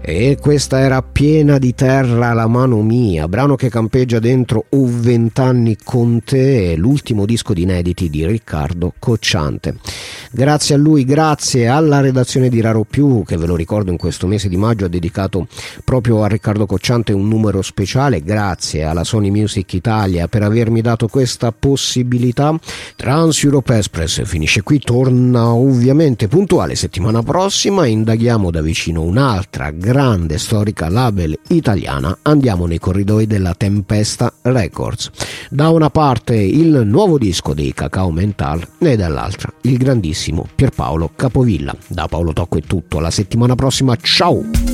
E questa era Piena di terra la mano mia, brano che campeggia dentro O 20 anni con te, l'ultimo disco di inediti di Riccardo Cocciante. Grazie a lui, grazie alla redazione di Raro Più, che ve lo ricordo in questo mese di maggio ha dedicato proprio a Riccardo Cocciante un numero speciale, grazie alla Sony Music Italia per avermi dato questa possibilità. Trans Europe Express finisce qui, torna ovviamente puntuale settimana prossima, indaghiamo da vicino un'altra grande storica label italiana, andiamo nei corridoi della Tempesta Records. Da una parte il nuovo disco dei Cacao Mental e dall'altra il grandissimo Pierpaolo Capovilla. Da Paolo Tocco è tutto, alla settimana prossima, ciao!